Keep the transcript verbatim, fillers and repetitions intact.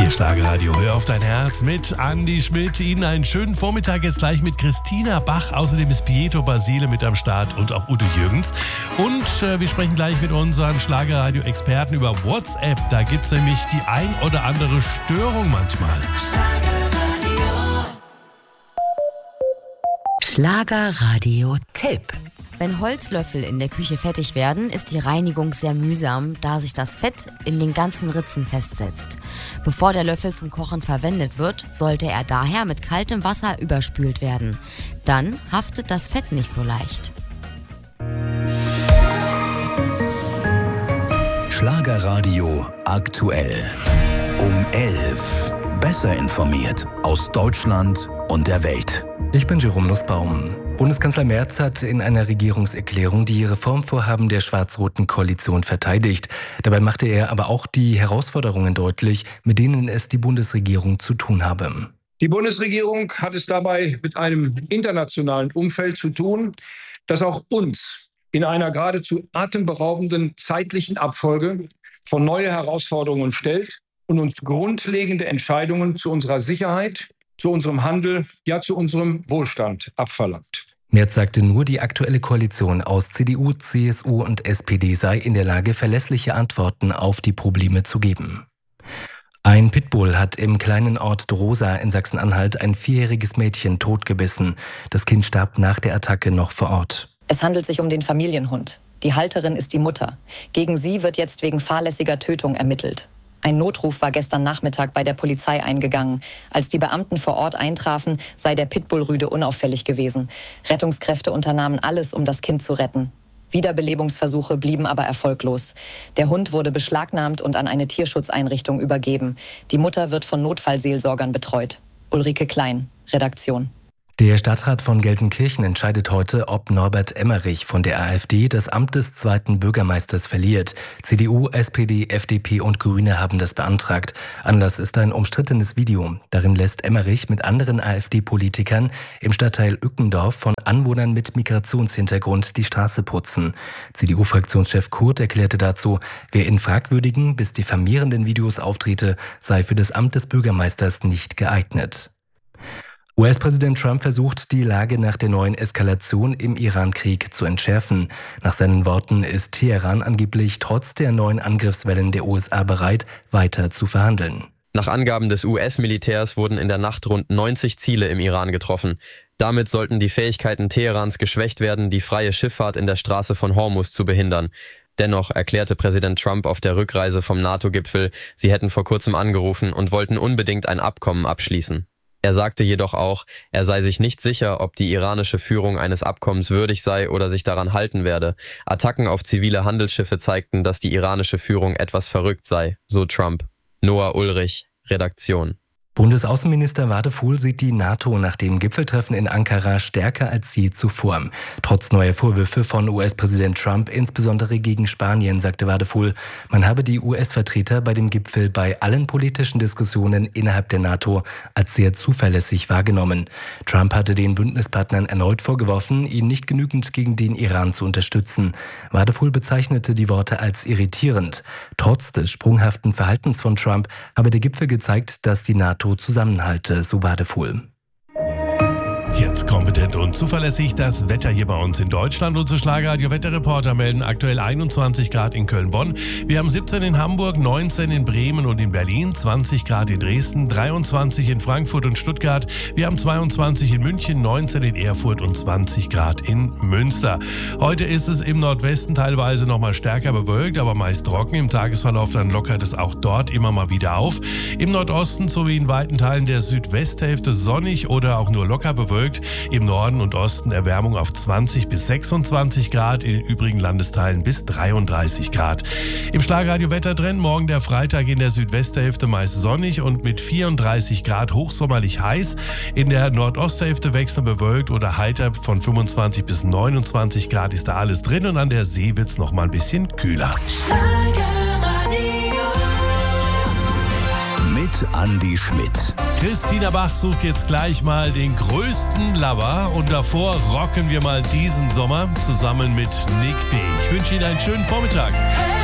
Hier Schlagerradio, hör auf dein Herz mit Andi Schmidt. Ihnen einen schönen Vormittag jetzt gleich mit Christina Bach. Außerdem ist Pietro Basile mit am Start und auch Ute Jürgens. Und äh, wir sprechen gleich mit unseren Schlagerradio-Experten über WhatsApp. Da gibt es nämlich die ein oder andere Störung manchmal. Schlagerradio-Tipp. Wenn Holzlöffel in der Küche fettig werden, ist die Reinigung sehr mühsam, da sich das Fett in den ganzen Ritzen festsetzt. Bevor der Löffel zum Kochen verwendet wird, sollte er daher mit kaltem Wasser überspült werden. Dann haftet das Fett nicht so leicht. Schlagerradio aktuell. Um elf. Besser informiert aus Deutschland und der Welt. Ich bin Jerome Nussbaum. Bundeskanzler Merz hat in einer Regierungserklärung die Reformvorhaben der schwarz-roten Koalition verteidigt. Dabei machte er aber auch die Herausforderungen deutlich, mit denen es die Bundesregierung zu tun habe. Die Bundesregierung hat es dabei mit einem internationalen Umfeld zu tun, das auch uns in einer geradezu atemberaubenden zeitlichen Abfolge vor neue Herausforderungen stellt und uns grundlegende Entscheidungen zu unserer Sicherheit, zu unserem Handel, ja zu unserem Wohlstand abverlangt. Merz sagte nur, die aktuelle Koalition aus C D U, C S U und S P D sei in der Lage, verlässliche Antworten auf die Probleme zu geben. Ein Pitbull hat im kleinen Ort Drosa in Sachsen-Anhalt ein vierjähriges Mädchen totgebissen. Das Kind starb nach der Attacke noch vor Ort. Es handelt sich um den Familienhund. Die Halterin ist die Mutter. Gegen sie wird jetzt wegen fahrlässiger Tötung ermittelt. Ein Notruf war gestern Nachmittag bei der Polizei eingegangen. Als die Beamten vor Ort eintrafen, sei der Pitbull-Rüde unauffällig gewesen. Rettungskräfte unternahmen alles, um das Kind zu retten. Wiederbelebungsversuche blieben aber erfolglos. Der Hund wurde beschlagnahmt und an eine Tierschutzeinrichtung übergeben. Die Mutter wird von Notfallseelsorgern betreut. Ulrike Klein, Redaktion. Der Stadtrat von Gelsenkirchen entscheidet heute, ob Norbert Emmerich von der AfD das Amt des zweiten Bürgermeisters verliert. C D U, S P D, F D P und Grüne haben das beantragt. Anlass ist ein umstrittenes Video. Darin lässt Emmerich mit anderen AfD-Politikern im Stadtteil Ückendorf von Anwohnern mit Migrationshintergrund die Straße putzen. C D U-Fraktionschef Kurt erklärte dazu, wer in fragwürdigen bis diffamierenden Videos auftrete, sei für das Amt des Bürgermeisters nicht geeignet. U S-Präsident Trump versucht, die Lage nach der neuen Eskalation im Iran-Krieg zu entschärfen. Nach seinen Worten ist Teheran angeblich trotz der neuen Angriffswellen der U S A bereit, weiter zu verhandeln. Nach Angaben des U S-Militärs wurden in der Nacht rund neunzig Ziele im Iran getroffen. Damit sollten die Fähigkeiten Teherans geschwächt werden, die freie Schifffahrt in der Straße von Hormuz zu behindern. Dennoch erklärte Präsident Trump auf der Rückreise vom NATO-Gipfel, sie hätten vor kurzem angerufen und wollten unbedingt ein Abkommen abschließen. Er sagte jedoch auch, er sei sich nicht sicher, ob die iranische Führung eines Abkommens würdig sei oder sich daran halten werde. Attacken auf zivile Handelsschiffe zeigten, dass die iranische Führung etwas verrückt sei, so Trump. Noah Ulrich, Redaktion. Bundesaußenminister Wadefuhl sieht die NATO nach dem Gipfeltreffen in Ankara stärker als je zuvor. Trotz neuer Vorwürfe von U S-Präsident Trump, insbesondere gegen Spanien, sagte Wadefuhl, man habe die U S-Vertreter bei dem Gipfel bei allen politischen Diskussionen innerhalb der NATO als sehr zuverlässig wahrgenommen. Trump hatte den Bündnispartnern erneut vorgeworfen, ihn nicht genügend gegen den Iran zu unterstützen. Wadefuhl bezeichnete die Worte als irritierend. Trotz des sprunghaften Verhaltens von Trump habe der Gipfel gezeigt, dass die NATO Zusammenhalte, so Wadefuhl. Jetzt kompetent und zuverlässig das Wetter hier bei uns in Deutschland. Unsere Schlagerradio-Wetterreporter melden aktuell einundzwanzig Grad in Köln-Bonn. Wir haben siebzehn in Hamburg, neunzehn in Bremen und in Berlin, zwanzig Grad in Dresden, dreiundzwanzig in Frankfurt und Stuttgart. Wir haben zweiundzwanzig in München, neunzehn in Erfurt und zwanzig Grad in Münster. Heute ist es im Nordwesten teilweise noch mal stärker bewölkt, aber meist trocken. Im Tagesverlauf dann lockert es auch dort immer mal wieder auf. Im Nordosten sowie in weiten Teilen der Südwesthälfte sonnig oder auch nur locker bewölkt. Im Norden und Osten Erwärmung auf zwanzig bis sechsundzwanzig Grad, in den übrigen Landesteilen bis dreiunddreißig Grad. Im Schlagerradio-Wettertrend morgen der Freitag in der Südwesthälfte meist sonnig und mit vierunddreißig Grad hochsommerlich heiß. In der Nordosthälfte wechselnd bewölkt oder heiter von fünfundzwanzig bis neunundzwanzig Grad ist da alles drin und an der See wird es noch mal ein bisschen kühler. Mit Andi Schmidt. Christina Bach sucht jetzt gleich mal den größten Lover und davor rocken wir mal diesen Sommer zusammen mit Nick D. Ich wünsche Ihnen einen schönen Vormittag.